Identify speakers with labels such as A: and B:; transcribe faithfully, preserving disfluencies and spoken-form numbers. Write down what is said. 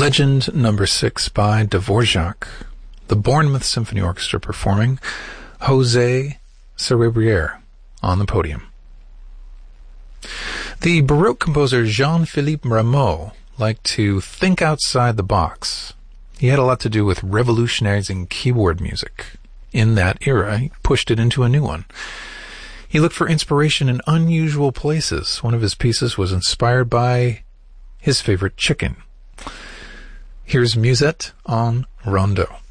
A: Legend number six by Dvorak, the Bournemouth Symphony Orchestra performing José Cerebrière on the podium. The Baroque composer Jean-Philippe Rameau liked to think outside the box. He had a lot to do with revolutionizing keyboard music. In that era, he pushed it into a new one. He looked for inspiration in unusual places. One of his pieces was inspired by his favorite chicken. Here's Musette en Rondeau.